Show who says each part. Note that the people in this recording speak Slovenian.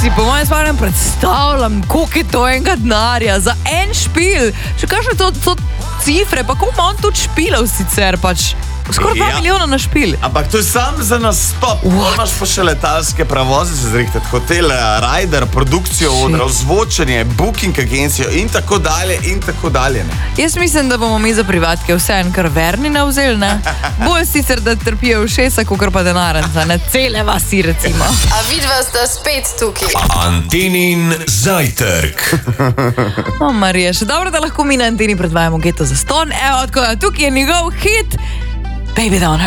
Speaker 1: si po mojem stvarem predstavljam, koliko je to enega denarja za en špil. Še kakšne to cifre, pa koliko ima on tudi špilov sicer, pač skoraj 2 milijona na špil.
Speaker 2: Ampak to je sam za nastop. Imaš pa še letalske pravoze, se zrihtati, hotele, rider, produkcijo, ozvočenje, booking agencijo in tako dalje in tako dalje. Ne?
Speaker 1: Jaz mislim, da bomo mi za privatke vse en kar Vernina vzeli, ne? Bolj sicer, da trpijo ušesa, kakor pa denarnica, ne cele vasi recimo.
Speaker 3: A vidva sta spet tukaj.
Speaker 4: Antenin zajtrk.
Speaker 1: O, Marija, še dobro, da lahko mi na Anteni predvajamo Geto zastonj. Evo, tako da tukaj je njegov hit Baby Don't Hurt.